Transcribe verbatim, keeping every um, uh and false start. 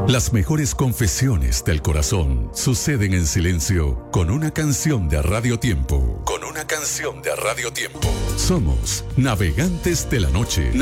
Las mejores confesiones del corazón suceden en silencio con una canción de Radio Tiempo. Con una canción de Radio Tiempo. Somos Navegantes de la Noche.